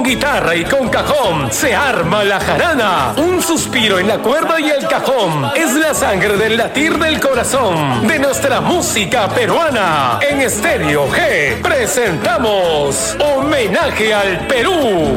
guitarra y con cajón se arma la jarana. Un suspiro en la cuerda y el cajón es la sangre del latir del corazón de nuestra música peruana. En Estéreo G presentamos Homenaje al Perú.